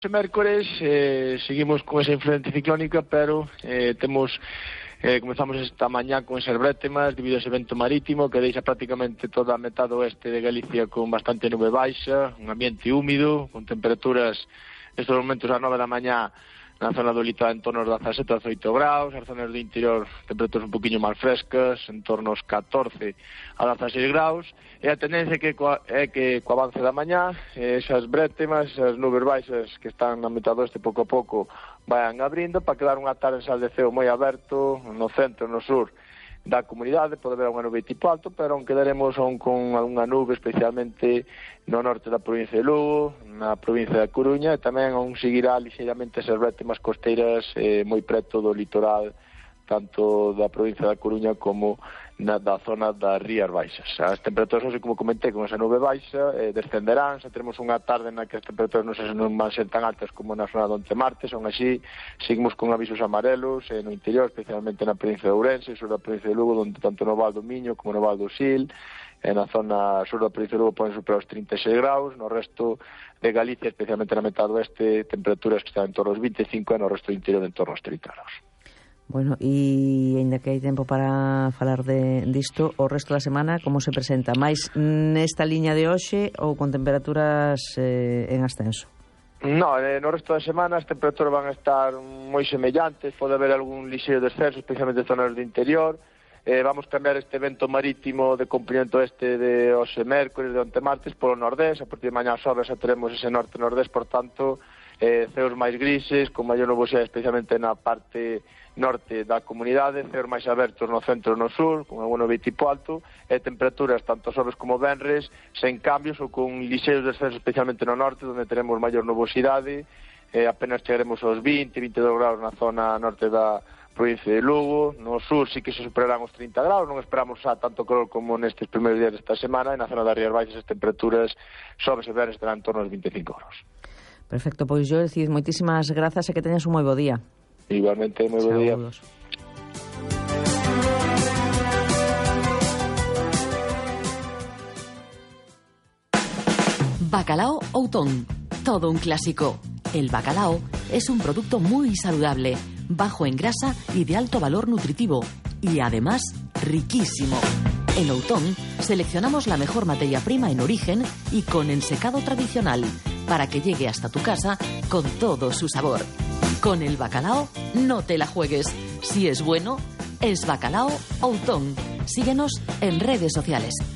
Este mércores seguimos con esa influencia ciclónica, pero comezamos esta mañá con esas brétemas debido a ese vento marítimo que deixa prácticamente toda a metade oeste de Galicia con bastante nube baixa, un ambiente húmido, con temperaturas nestes momentos ás 9 da mañá na zona do litoral en torno aos 17 a 18 graus, as zonas do interior temperaturas un poquinho máis frescas, en torno aos 14 a 16 graus, e a tendencia é que co avance da mañá esas brétemas, esas nubes baixas que están na metade oeste pouco a pouco vayan abrindo para quedar unha tarde en saldeceo moi aberto no centro e no sur da comunidade. Pode haber unha nube tipo alto, pero aún quedaremos con algunha nube especialmente no norte da provincia de Lugo, na provincia da Coruña, e tamén aún seguirá lixeiramente esas brétemas costeiras moi preto do litoral, tanto da provincia da Coruña como da zona das Rías Baixas. As temperaturas, así como comentei, con esa nube baixa descenderán, xa teremos unha tarde na que as temperaturas non van ser tan altas como na zona de onte martes, aún así seguimos con avisos amarelos no interior, especialmente na provincia de Ourense, sur da provincia de Lugo, onde tanto no Val do Miño como no Val do Sil, na zona sur da provincia de Lugo poden superar os 36 graus, no resto de Galicia, especialmente na metade oeste, temperaturas que están en torno aos 25 e no resto do interior en torno aos 30 graus. Bueno, e ainda que hai tempo para falar disto, o resto da semana como se presenta? Mais nesta liña de hoxe ou con temperaturas en ascenso? No resto da semana as temperaturas van a estar moi semellantes, pode haber algún lixeiro descenso, especialmente en zonas do interior. Vamos cambiar este vento marítimo de comprimento este de hoxe mércores, de onte martes, polo nordés. A partir de mañá sobre xa teremos ese norte-nordés, por tanto, ceos máis grises, con maior nubosidade, especialmente na parte norte da comunidade, ceos máis abertos no centro e no sur, con algún nube tipo alto, e temperaturas tanto sobres como venres sen cambios ou con lixeiros descensos, especialmente no norte, onde teremos maior nubosidade, apenas chegaremos aos 20-22 graus na zona norte da provincia de Lugo. No sur sí que se superarán os 30 graus, non esperamos xa tanto calor como nestes primeiros días desta semana, e na zona das Rías Baixas as temperaturas sobres e venres estarán en torno aos 25 graus. Perfecto, pois Joel Cid, moitísimas grazas e que teñas un moi bo día. Igualmente, moi bo día. Bacalao Outón, todo un clásico. El bacalao es un producto muy saludable, bajo en grasa y de alto valor nutritivo, y además riquísimo. En Outón seleccionamos la mejor materia prima en origen y con ensecado tradicional, para que llegue hasta tu casa con todo su sabor. Con el bacalao no te la juegues. Si es bueno, es Bacalao Outón. Síguenos en redes sociales.